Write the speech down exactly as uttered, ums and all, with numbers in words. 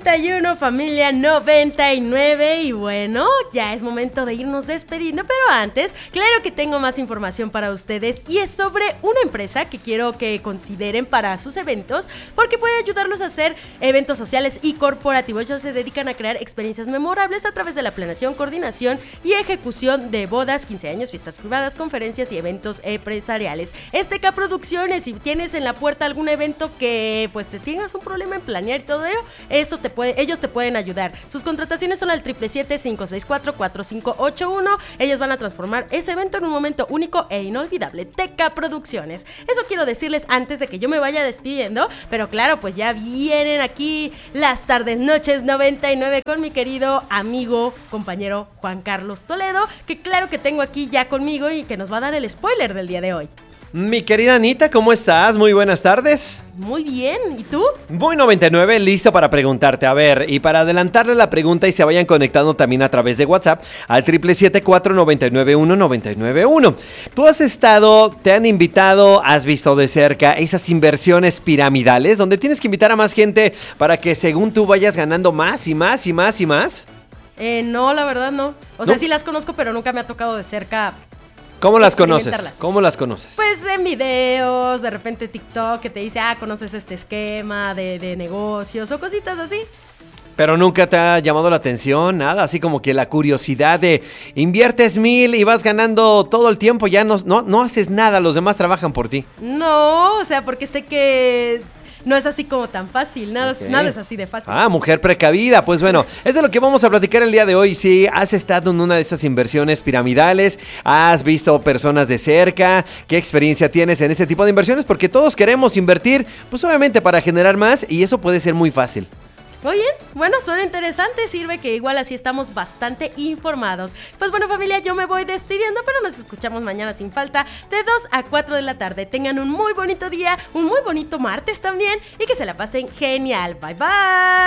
noventa y uno, familia noventa y nueve. Y bueno, ya es momento de irnos despidiendo, pero antes, claro que tengo más información para ustedes y es sobre una empresa que quiero que consideren para sus eventos, porque puede ayudarlos a hacer eventos sociales y corporativos. Ellos se dedican a crear experiencias memorables a través de la planeación, coordinación y ejecución de bodas, quince años, fiestas privadas, conferencias y eventos empresariales. Esteca Producciones, si tienes en la puerta algún evento que pues te tengas un problema en planear y todo ello, eso te puede, ellos te pueden ayudar. Sus contrataciones son al siete siete siete, cinco seis cuatro, cuatro cinco ocho uno. Ellos van a transformar ese evento en un momento único e inolvidable. Teca Producciones. Eso quiero decirles antes de que yo me vaya despidiendo, pero claro, pues ya vienen aquí las tardes noches noventa y nueve con mi querido amigo, compañero Juan Carlos Toledo, que claro que tengo aquí ya conmigo y que nos va a dar el spoiler del día de hoy. Mi querida Anita, ¿cómo estás? Muy buenas tardes. Muy bien, ¿y tú? Muy noventa y nueve, listo para preguntarte. A ver, y para adelantarle la pregunta y se vayan conectando también a través de WhatsApp al siete siete siete, cuatro nueve nueve uno, nueve nueve uno. Tú has estado, te han invitado, has visto de cerca esas inversiones piramidales donde tienes que invitar a más gente para que según tú vayas ganando más y más y más y más. Eh, no, la verdad no. O sea, ¿No? sí las conozco, pero nunca me ha tocado de cerca. ¿Cómo las conoces? ¿Cómo las conoces? Pues en videos, de repente TikTok que te dice, ah, conoces este esquema de, de negocios o cositas así. Pero nunca te ha llamado la atención, nada, así como que la curiosidad de inviertes mil y vas ganando todo el tiempo, ya no, no, no haces nada, los demás trabajan por ti. No, o sea, porque sé que no es así como tan fácil, nada, Okay. nada es así de fácil. Ah, mujer precavida, pues bueno, es de lo que vamos a platicar el día de hoy. Si has estado en una de esas inversiones piramidales, has visto personas de cerca, ¿qué experiencia tienes en este tipo de inversiones? Porque todos queremos invertir, pues obviamente para generar más y eso puede ser muy fácil. Muy bien, bueno, suena interesante, sirve que igual así estamos bastante informados. Pues bueno, familia, yo me voy despidiendo, pero nos escuchamos mañana sin falta de dos a cuatro de la tarde. Tengan un muy bonito día, un muy bonito martes también y que se la pasen genial. Bye bye.